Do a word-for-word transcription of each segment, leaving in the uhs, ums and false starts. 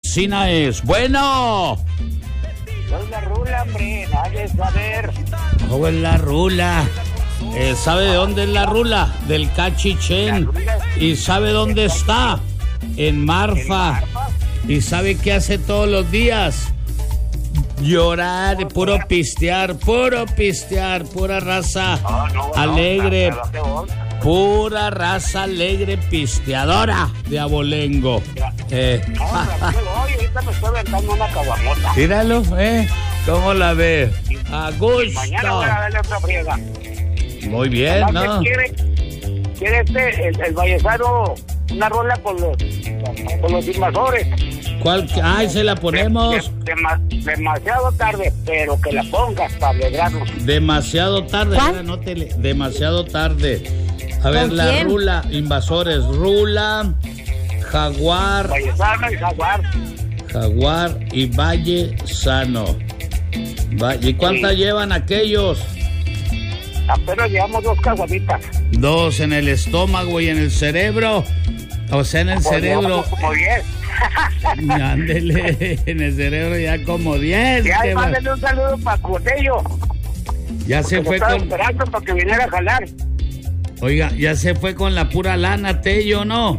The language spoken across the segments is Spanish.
Sina es. Bueno. Soy la Rula, hombre, nadie saber. ¿Cómo es la Rula? Eh, ¿Sabe de dónde es la Rula? Del Cachichén. ¿Y sabe dónde está? En Marfa. ¿Y sabe qué hace todos los días? Llorar, puro pistear, puro pistear, pura raza No, no, alegre, no, no, no, pura raza alegre pisteadora de abolengo. Eh. no, oye, ahorita me estoy aventando una caguamota. Tíralo, ¿eh? ¿Cómo la ve? A gusto. Mañana voy a darle otra friega. Muy bien, Además, ¿no? ¿Quiere, quiere este, el, el Vallesano, una rola con los, con los invasores? ¿Cuál? Ay, se la ponemos. De, de, de, demasiado tarde, pero que la pongas para alegrarnos. Demasiado tarde, ¿Cuál? anótele. Demasiado tarde. A ver, ¿Con la quién? Rula, invasores, Rula, Jaguar, Vallesano y Jaguar. Jaguar y Valle Sano. Va- ¿Y cuántas Sí. llevan aquellos? Apenas llevamos dos caguamitas. Dos en el estómago y en el cerebro. O sea, en el Pues cerebro. llevamos como diez. Ándele, en el cerebro ya como diez. Y ahí qué va- mándenle un saludo para Cotello. Ya se que fue estaba con. esperando para que viniera a jalar. Oiga, ya se fue con la pura lana, Tello, ¿no?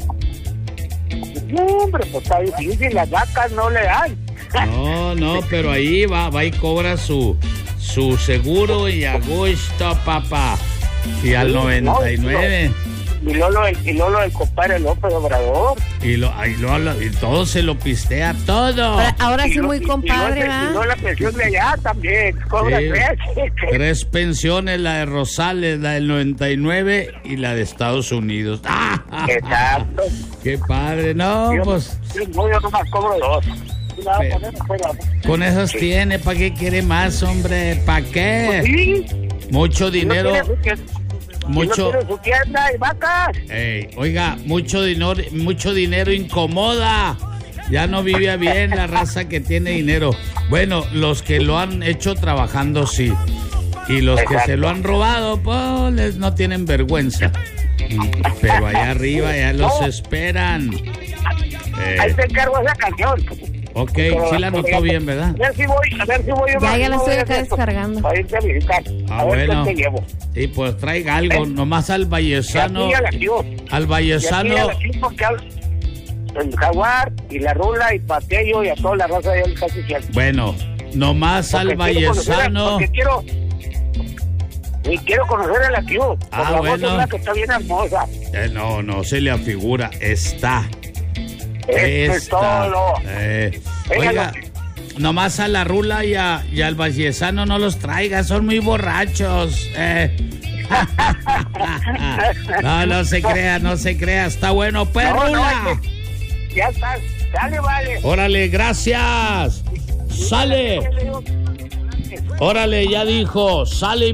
No, hombre, pues está difícil, las vacas no le dan. No, no, pero ahí va, va y cobra su, su seguro y a gusto, papá. Y al noventa y nueve. Y Lolo, el, y Lolo el compadre López Obrador. Y, lo, y, lo- y todo se lo pistea, todo. Ahora, ahora Y sí lo- muy y- compadre, y no, ¿verdad? y no la pensión de allá también, cobra Sí. tres. Tres pensiones, la de Rosales, la del noventa y nueve y la de Estados Unidos. ¡Ah! Exacto. ¡Qué padre! No, Yo, pues yo, yo nomás cobro dos. Y la voy a poner afuera. con esas tiene. ¿Para qué quiere más, hombre? ¿Para qué? Sí. Mucho Y no dinero. tiene su tienda- y Mucho. no tiene su tienda y vacas. Ey, oiga, mucho dinero, mucho dinero incomoda. Ya no vive bien la raza que tiene dinero. Bueno, los que lo han hecho trabajando sí. Y los que Exacto. se lo han robado, pues les no tienen vergüenza. Pero allá arriba ya los esperan. Ahí Eh, te encargo esa canción. ok, sí la anotó bien, ¿verdad? A ver si voy, a ver si voy. Ya, ya la estoy acá descargando. Para irte a visitar. Ah, a ver bueno. qué te llevo. Y pues traiga algo, Eh. nomás al Vallesano. Y aquí a la tío. Al Y aquí a Vallesano. la tío porque al- el Jaguar y la Rula y Pateyo y a toda la raza de casi siempre. Bueno, nomás al Porque quiero conocer a- Vallesano. Porque quiero... Y quiero conocer a la tío. Ah, la bueno. voz es una que está bien hermosa. Eh, no, no se le afigura, está. Esto es Está. todo. Eh, Venga, oiga, nomás a la Rula y, a- y al Vallesano no los traiga, son muy borrachos. eh. No, no se crea, no se crea, está bueno, pues, No, no, Rula. es que ya está. Dale, vale. Órale, gracias. Sale. Órale, ya dijo, sale.